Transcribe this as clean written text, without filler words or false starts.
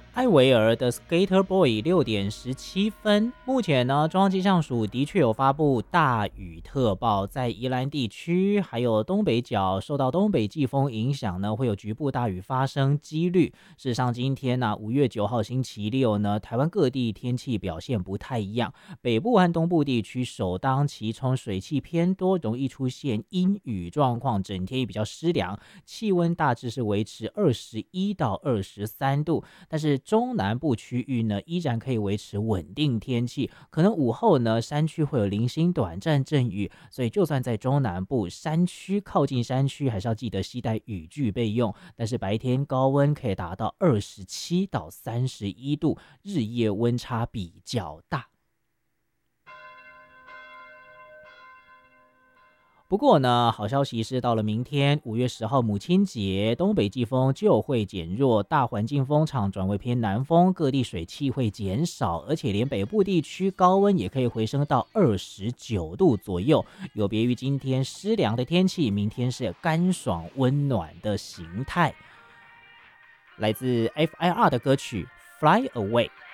艾维尔的 Skater Boy 6:17。目前呢，中央气象署的确有发布大雨特报，在宜兰地区还有东北角，受到东北季风影响呢，会有局部大雨发生几率。事实上，今天呢，5月9号星期六呢，台湾各地天气表现不太一样，北部和东部地区首当其冲，水汽偏多，容易出现阴雨状况，整天也比较湿凉，气温大致是维持21到23度。但是中南部区域呢，依然可以维持稳定天气，可能午后呢，山区会有零星短暂阵雨，所以就算在中南部山区靠近山区，还是要记得携带雨具备用。但是白天高温可以达到27到31度，日夜温差比较大。不过呢，好消息是到了明天5月10号母亲节，东北季风就会减弱，大环境风场转为偏南风，各地水汽会减少，而且连北部地区高温也可以回升到29度左右。有别于今天湿凉的天气，明天是干爽温暖的形态。来自 FIR 的歌曲《Fly Away》。